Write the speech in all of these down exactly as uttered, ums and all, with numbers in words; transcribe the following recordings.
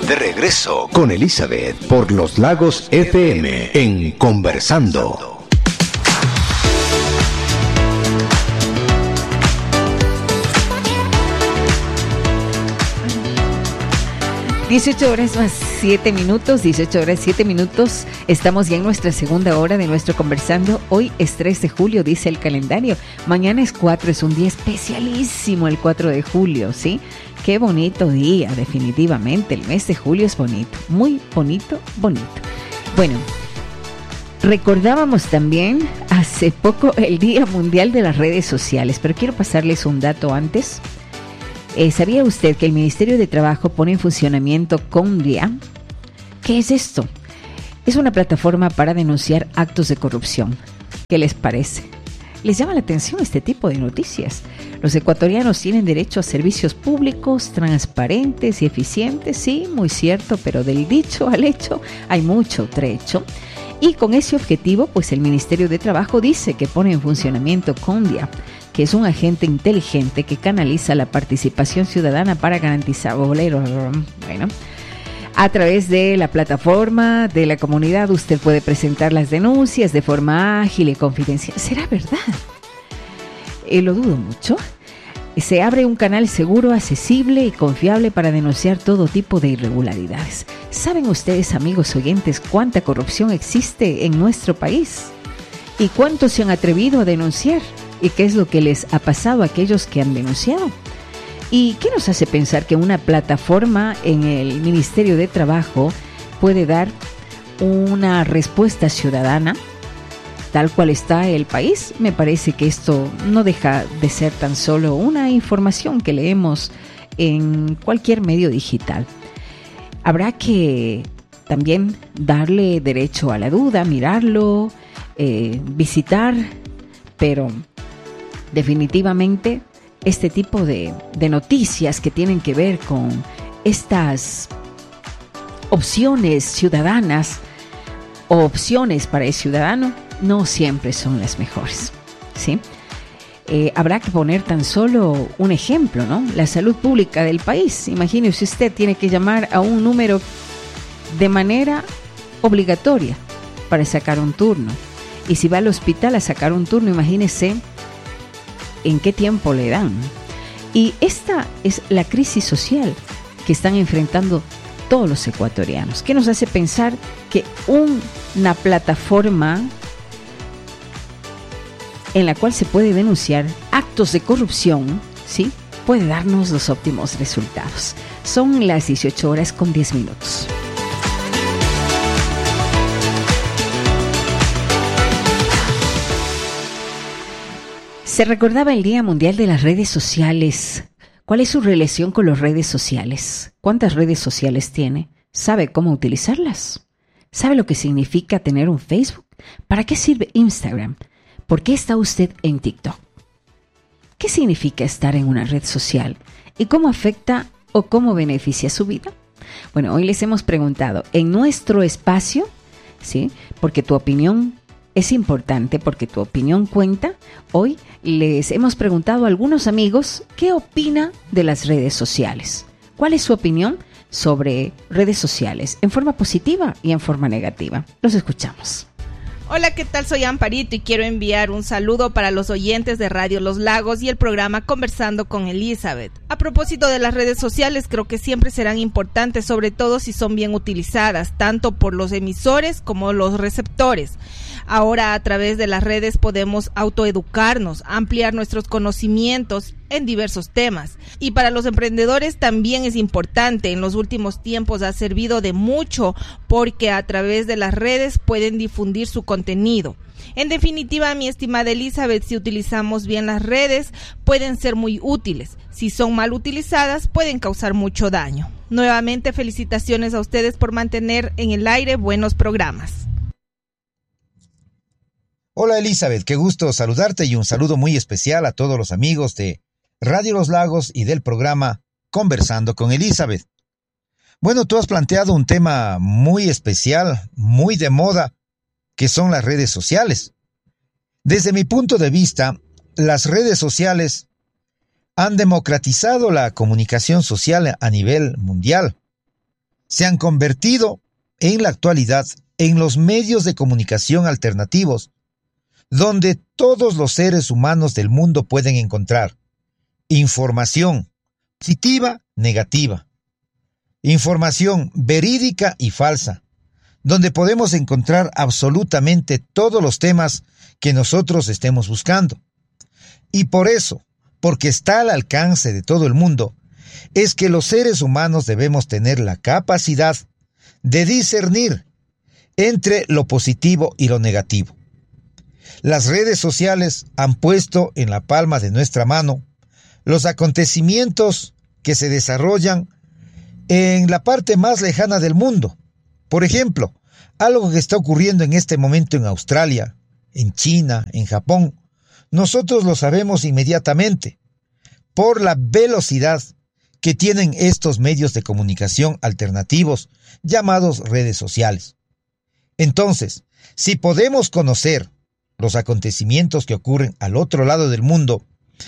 De regreso con Elizabeth por Los Lagos F M en Conversando. dieciocho horas más siete minutos, dieciocho horas siete minutos. Estamos ya en nuestra segunda hora de nuestro Conversando. Hoy es tres de julio, dice el calendario. Mañana es cuatro, es un día especialísimo el cuatro de julio, ¿sí? Qué bonito día, definitivamente. El mes de julio es bonito, muy bonito, bonito. Bueno, recordábamos también hace poco el Día Mundial de las Redes Sociales, pero quiero pasarles un dato antes. Eh, ¿Sabía usted que el Ministerio de Trabajo pone en funcionamiento Condia? ¿Qué es esto? Es una plataforma para denunciar actos de corrupción. ¿Qué les parece? ¿Les llama la atención este tipo de noticias? Los ecuatorianos tienen derecho a servicios públicos transparentes y eficientes, sí, muy cierto, pero del dicho al hecho hay mucho trecho. Y con ese objetivo, pues el Ministerio de Trabajo dice que pone en funcionamiento Condia, que es un agente inteligente que canaliza la participación ciudadana para garantizar, bolero, bueno, a través de la plataforma de la comunidad usted puede presentar las denuncias de forma ágil y confidencial. ¿Será verdad? Eh, lo dudo mucho. Se abre un canal seguro, accesible y confiable para denunciar todo tipo de irregularidades. ¿Saben ustedes, amigos oyentes, cuánta corrupción existe en nuestro país? ¿Y cuántos se han atrevido a denunciar? ¿Y qué es lo que les ha pasado a aquellos que han denunciado? ¿Y qué nos hace pensar que una plataforma en el Ministerio de Trabajo puede dar una respuesta ciudadana tal cual está el país? Me parece que esto no deja de ser tan solo una información que leemos en cualquier medio digital. Habrá que también darle derecho a la duda, mirarlo, eh, visitar, pero definitivamente este tipo de, de noticias que tienen que ver con estas opciones ciudadanas o opciones para el ciudadano no siempre son las mejores, ¿sí? Eh, habrá que poner tan solo un ejemplo, ¿no? La salud pública del país. Imagínese usted, tiene que llamar a un número de manera obligatoria para sacar un turno. Y si va al hospital a sacar un turno, imagínese en qué tiempo le dan. Y esta es la crisis social que están enfrentando todos los ecuatorianos, que nos hace pensar que un, una plataforma en la cual se puede denunciar actos de corrupción, ¿sí?, puede darnos los óptimos resultados. Son las dieciocho horas con diez minutos. Se recordaba el Día Mundial de las Redes Sociales. ¿Cuál es su relación con las redes sociales? ¿Cuántas redes sociales tiene? ¿Sabe cómo utilizarlas? ¿Sabe lo que significa tener un Facebook? ¿Para qué sirve Instagram? ¿Por qué está usted en TikTok? ¿Qué significa estar en una red social? ¿Y cómo afecta o cómo beneficia su vida? Bueno, hoy les hemos preguntado en nuestro espacio, ¿sí?, porque tu opinión es importante, porque tu opinión cuenta. Hoy les hemos preguntado a algunos amigos qué opina de las redes sociales. ¿Cuál es su opinión sobre redes sociales en forma positiva y en forma negativa? Los escuchamos. Hola, ¿qué tal? Soy Amparito y quiero enviar un saludo para los oyentes de Radio Los Lagos y el programa Conversando con Elizabeth. A propósito de las redes sociales, creo que siempre serán importantes, sobre todo si son bien utilizadas, tanto por los emisores como los receptores. Ahora, a través de las redes podemos autoeducarnos, ampliar nuestros conocimientos en diversos temas. Y para los emprendedores también es importante. En los últimos tiempos ha servido de mucho porque a través de las redes pueden difundir su contenido. En definitiva, mi estimada Elizabeth, si utilizamos bien las redes, pueden ser muy útiles. Si son mal utilizadas, pueden causar mucho daño. Nuevamente, felicitaciones a ustedes por mantener en el aire buenos programas. Hola Elizabeth, qué gusto saludarte y un saludo muy especial a todos los amigos de Radio Los Lagos y del programa Conversando con Elizabeth. Bueno, tú has planteado un tema muy especial, muy de moda, que son las redes sociales. Desde mi punto de vista, las redes sociales han democratizado la comunicación social a nivel mundial. se han convertido en la actualidad en los medios de comunicación alternativos, donde todos los seres humanos del mundo pueden encontrar información positiva, negativa, información verídica y falsa, donde podemos encontrar absolutamente todos los temas que nosotros estemos buscando. Y por eso, porque está al alcance de todo el mundo, es que los seres humanos debemos tener la capacidad de discernir entre lo positivo y lo negativo. Las redes sociales han puesto en la palma de nuestra mano los acontecimientos que se desarrollan en la parte más lejana del mundo. Por ejemplo, algo que está ocurriendo en este momento en Australia, en China, en Japón, nosotros lo sabemos inmediatamente por la velocidad que tienen estos medios de comunicación alternativos llamados redes sociales. Entonces, si podemos conocer los acontecimientos que ocurren al otro lado del mundo,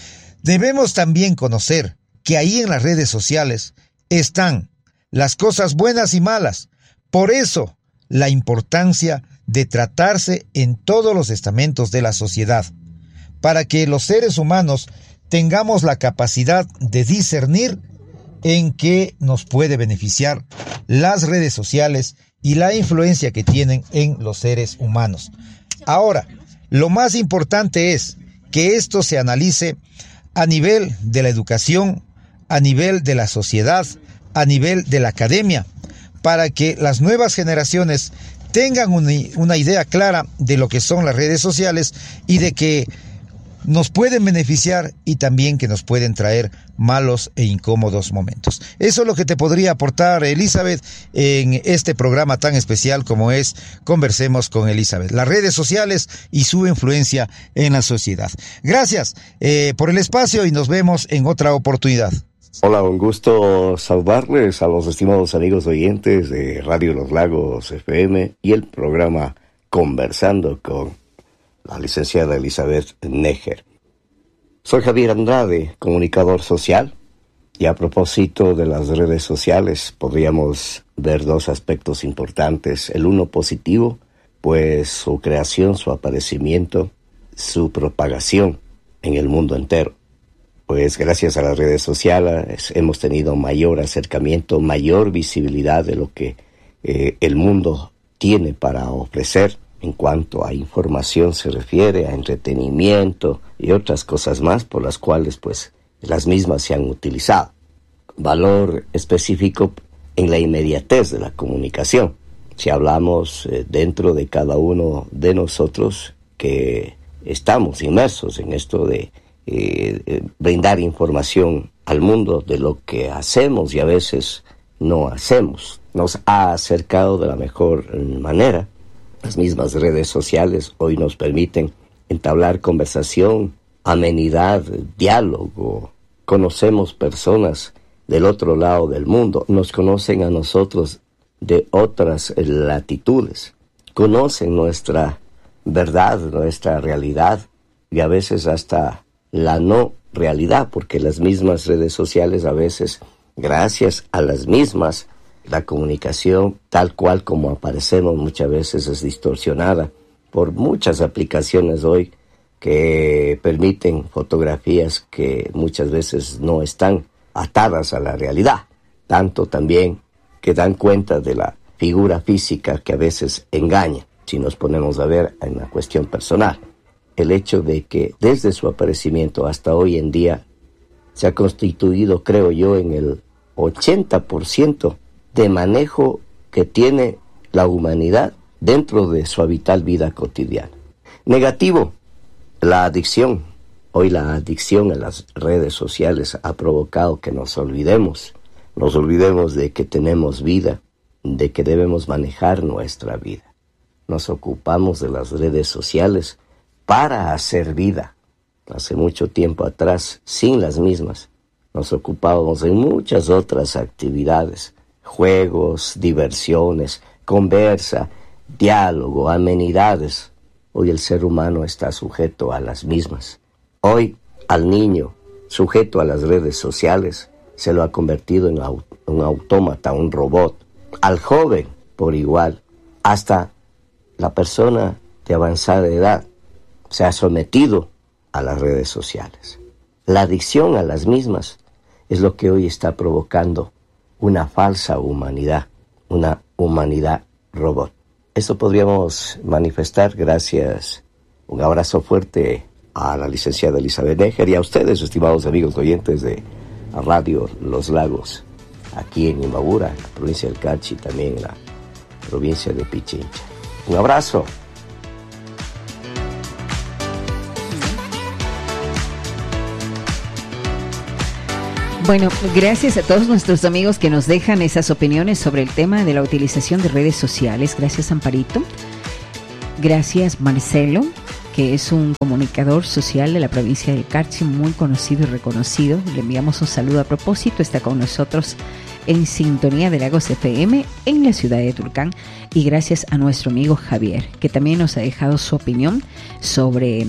debemos también conocer que ahí en las redes sociales están las cosas buenas y malas. Por eso, la importancia de tratarse en todos los estamentos de la sociedad, para que los seres humanos tengamos la capacidad de discernir en qué nos puede beneficiar las redes sociales y la influencia que tienen en los seres humanos. Ahora, lo más importante es que esto se analice a nivel de la educación, a nivel de la sociedad, a nivel de la academia, para que las nuevas generaciones tengan una, una idea clara de lo que son las redes sociales y de que nos pueden beneficiar y también que nos pueden traer malos e incómodos momentos. Eso es lo que te podría aportar, Elizabeth, en este programa tan especial como es Conversemos con Elizabeth, las redes sociales y su influencia en la sociedad. Gracias eh, por el espacio y nos vemos en otra oportunidad. Hola, un gusto saludarles a los estimados amigos oyentes de Radio Los Lagos F M y el programa Conversando con la licenciada Elizabeth Neger. Soy Javier Andrade, comunicador social, y a propósito de las redes sociales podríamos ver dos aspectos importantes. El uno positivo, pues su creación, su aparecimiento, su propagación en el mundo entero. Pues gracias a las redes sociales hemos tenido mayor acercamiento, mayor visibilidad de lo que eh, el mundo tiene para ofrecer. En cuanto a información se refiere, a entretenimiento y otras cosas más por las cuales pues las mismas se han utilizado. Valor específico en la inmediatez de la comunicación. Si hablamos eh, dentro de cada uno de nosotros que estamos inmersos en esto de eh, eh, brindar información al mundo de lo que hacemos y a veces no hacemos, nos ha acercado de la mejor manera. Las mismas redes sociales hoy nos permiten entablar conversación, amenidad, diálogo. Conocemos personas del otro lado del mundo, nos conocen a nosotros de otras latitudes, conocen nuestra verdad, nuestra realidad y a veces hasta la no realidad, porque las mismas redes sociales a veces, gracias a las mismas, la comunicación, tal cual como aparecemos muchas veces, es distorsionada por muchas aplicaciones hoy que permiten fotografías que muchas veces no están atadas a la realidad. Tanto también que dan cuenta de la figura física que a veces engaña, si nos ponemos a ver en la cuestión personal. El hecho de que desde su aparecimiento hasta hoy en día se ha constituido, creo yo, en el ochenta por ciento de manejo que tiene la humanidad dentro de su habitual vida cotidiana. Negativo, la adicción. Hoy la adicción en las redes sociales ha provocado que nos olvidemos, nos olvidemos de que tenemos vida, de que debemos manejar nuestra vida. Nos ocupamos de las redes sociales para hacer vida. Hace mucho tiempo atrás, sin las mismas, nos ocupábamos en muchas otras actividades, juegos, diversiones, conversa, diálogo, amenidades. Hoy el ser humano está sujeto a las mismas. Hoy al niño, sujeto a las redes sociales, se lo ha convertido en un autómata, un robot, al joven por igual, hasta la persona de avanzada edad se ha sometido a las redes sociales. La adicción a las mismas es lo que hoy está provocando una falsa humanidad, una humanidad robot. Esto podríamos manifestar gracias, un abrazo fuerte a la licenciada Elizabeth Neger y a ustedes, estimados amigos oyentes de Radio Los Lagos, aquí en Imbabura, en la provincia del Carchi, también en la provincia de Pichincha. Un abrazo. Bueno, gracias a todos nuestros amigos que nos dejan esas opiniones sobre el tema de la utilización de redes sociales. Gracias, Amparito. Gracias, Marcelo, que es un comunicador social de la provincia del Carchi, muy conocido y reconocido. Le enviamos un saludo a propósito. Está con nosotros en sintonía de Lagos F M en la ciudad de Tulcán. Y gracias a nuestro amigo Javier, que también nos ha dejado su opinión sobre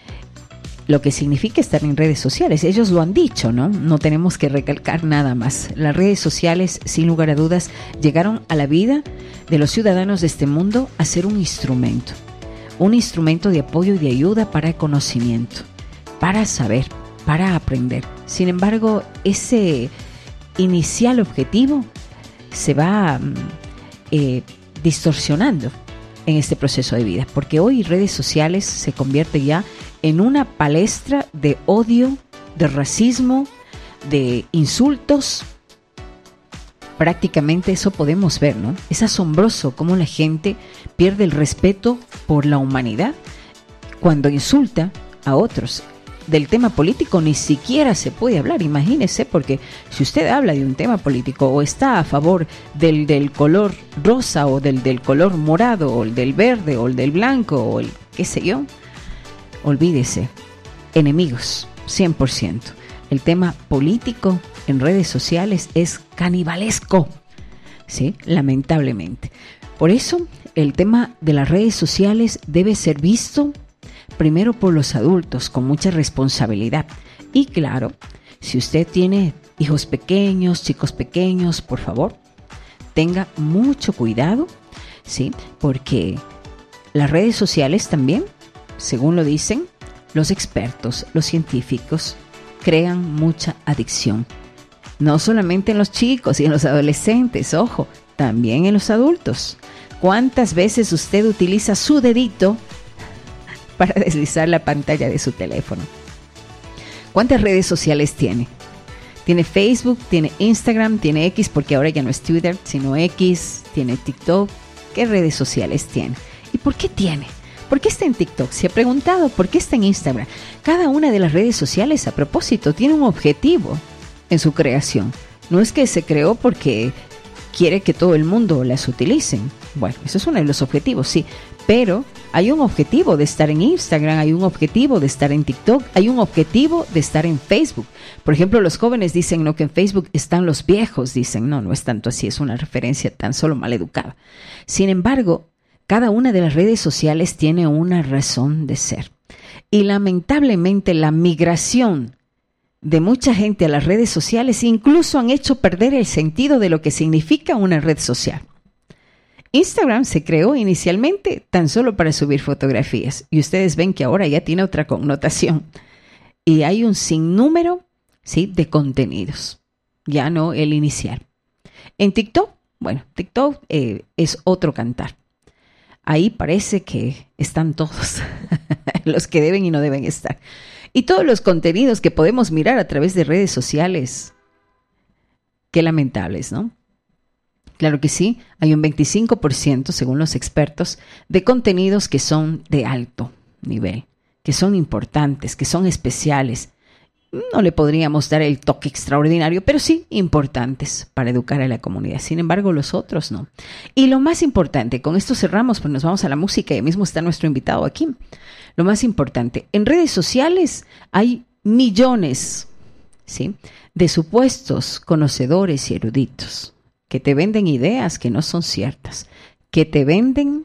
lo que significa estar en redes sociales. Ellos lo han dicho, ¿no? No tenemos que recalcar nada más. Las redes sociales, sin lugar a dudas, llegaron a la vida de los ciudadanos de este mundo a ser un instrumento. Un instrumento de apoyo y de ayuda para el conocimiento, para saber, para aprender. Sin embargo, ese inicial objetivo se va eh, distorsionando en este proceso de vida, porque hoy redes sociales se convierte ya en una palestra de odio, de racismo, de insultos. Prácticamente eso podemos ver, ¿no? Es asombroso cómo la gente pierde el respeto por la humanidad cuando insulta a otros. Del tema político ni siquiera se puede hablar, imagínese, porque si usted habla de un tema político o está a favor del, del color rosa o del, del color morado o el del verde o el del blanco o el qué sé yo, olvídese, enemigos, cien por ciento. El tema político en redes sociales es canibalesco, ¿sí? Lamentablemente. Por eso, el tema de las redes sociales debe ser visto primero por los adultos con mucha responsabilidad. Y claro, si usted tiene hijos pequeños, chicos pequeños, por favor, tenga mucho cuidado, ¿sí? Porque las redes sociales también, según lo dicen los expertos, los científicos, crean mucha adicción. No solamente en los chicos y en los adolescentes, ojo, también en los adultos. ¿Cuántas veces usted utiliza su dedito para deslizar la pantalla de su teléfono? ¿Cuántas redes sociales tiene? Tiene Facebook, tiene Instagram, tiene X, porque ahora ya no es Twitter, sino X, tiene TikTok. ¿Qué redes sociales tiene? ¿Y por qué tiene? ¿Por qué está en TikTok? ¿Se ha preguntado por qué está en Instagram? Cada una de las redes sociales, a propósito, tiene un objetivo en su creación. No es que se creó porque quiere que todo el mundo las utilicen. Bueno, eso es uno de los objetivos, sí. Pero hay un objetivo de estar en Instagram, hay un objetivo de estar en TikTok, hay un objetivo de estar en Facebook. Por ejemplo, los jóvenes dicen no que en Facebook están los viejos, dicen no, no es tanto así, es una referencia tan solo mal educada. Sin embargo, cada una de las redes sociales tiene una razón de ser. Y lamentablemente la migración de mucha gente a las redes sociales incluso han hecho perder el sentido de lo que significa una red social. Instagram se creó inicialmente tan solo para subir fotografías y ustedes ven que ahora ya tiene otra connotación y hay un sinnúmero, ¿sí?, de contenidos, ya no el inicial. En TikTok, bueno, TikTok eh, es otro cantar. Ahí parece que están todos los que deben y no deben estar. Y todos los contenidos que podemos mirar a través de redes sociales, qué lamentables, ¿no? Claro que sí, hay un veinticinco por ciento, según los expertos, de contenidos que son de alto nivel, que son importantes, que son especiales. No le podríamos dar el toque extraordinario, pero sí importantes para educar a la comunidad. Sin embargo, los otros no. Y lo más importante, con esto cerramos, pues nos vamos a la música y ahí mismo está nuestro invitado aquí. Lo más importante, en redes sociales hay millones, ¿sí?, de supuestos conocedores y eruditos que te venden ideas que no son ciertas, que te venden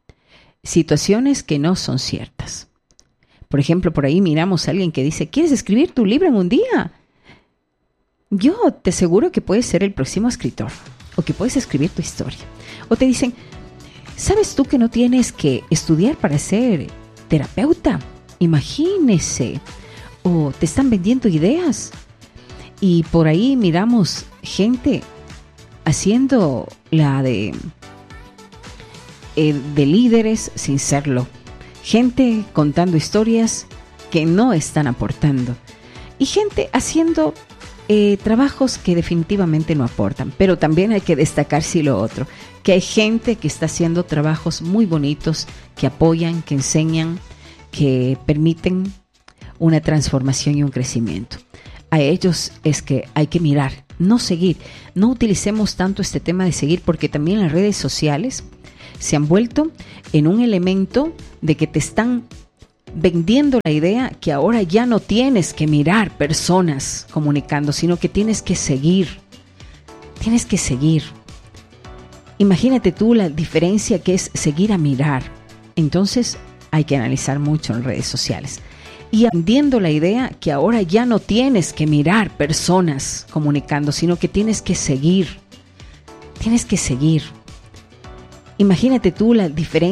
situaciones que no son ciertas. Por ejemplo, por ahí miramos a alguien que dice, ¿quieres escribir tu libro en un día? Yo te aseguro que puedes ser el próximo escritor. o que puedes escribir tu historia. O te dicen, ¿sabes tú que no tienes que estudiar para ser terapeuta? Imagínese. O te están vendiendo ideas. Y por ahí miramos gente haciendo la de, eh, de líderes sin serlo. Gente contando historias que no están aportando. Y gente haciendo eh, trabajos que definitivamente no aportan. Pero también hay que destacar sí lo otro, que hay gente que está haciendo trabajos muy bonitos, que apoyan, que enseñan, que permiten una transformación y un crecimiento. A ellos es que hay que mirar, no seguir. No utilicemos tanto este tema de seguir, porque también las redes sociales se han vuelto en un elemento de que te están vendiendo la idea que ahora ya no tienes que mirar personas comunicando, sino que tienes que seguir. Tienes que seguir. Imagínate tú la diferencia que es seguir a mirar. Entonces hay que analizar mucho en redes sociales. Y vendiendo la idea que ahora ya no tienes que mirar personas comunicando, sino que tienes que seguir. Tienes que seguir. Imagínate tú la diferencia.